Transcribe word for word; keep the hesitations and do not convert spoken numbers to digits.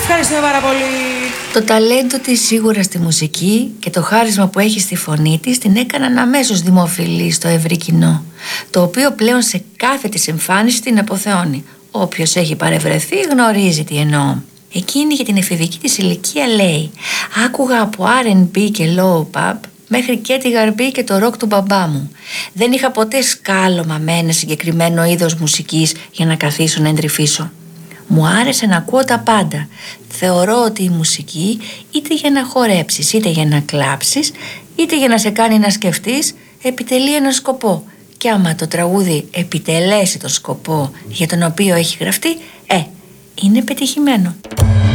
Ευχαριστούμε πάρα πολύ. Το ταλέντο της σίγουρα στη μουσική και το χάρισμα που έχει στη φωνή της την έκαναν αμέσως δημοφιλή στο ευρύ κοινό, το οποίο πλέον σε κάθε της εμφάνιση την αποθεώνει. Όποιος έχει παρευρεθεί γνωρίζει τι εννοώ. Εκείνη για την εφηβική της ηλικία λέει: άκουγα από αρ εντ μπι και low pop μέχρι και τη γαρμπή και το ροκ του μπαμπά μου. Δεν είχα ποτέ σκάλωμα με ένα συγκεκριμένο είδος μουσικής για να καθίσω να εντρυφήσω. Μου άρεσε να ακούω τα πάντα. Θεωρώ ότι η μουσική, είτε για να χορέψεις, είτε για να κλάψεις, είτε για να σε κάνει να σκεφτείς, επιτελεί ένα σκοπό. Και άμα το τραγούδι επιτελέσει το σκοπό για τον οποίο έχει γραφτεί, ε, είναι πετυχημένο.